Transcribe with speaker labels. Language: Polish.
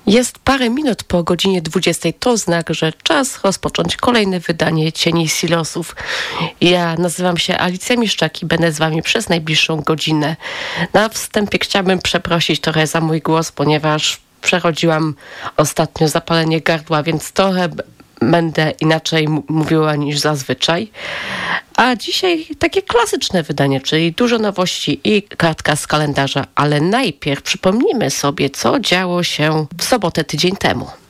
Speaker 1: Jest parę minut po godzinie 20. To znak, że czas rozpocząć kolejne wydanie Cieni Silosów. Ja nazywam się Alicja Miszczak i będę z wami przez najbliższą godzinę. Na wstępie chciałabym przeprosić trochę za mój głos, ponieważ przechodziłam ostatnio zapalenie gardła, więc trochę będę inaczej mówiła niż zazwyczaj. A dzisiaj takie klasyczne wydanie, czyli dużo nowości i kartka z kalendarza. Ale najpierw przypomnijmy sobie, co działo się w sobotę tydzień temu.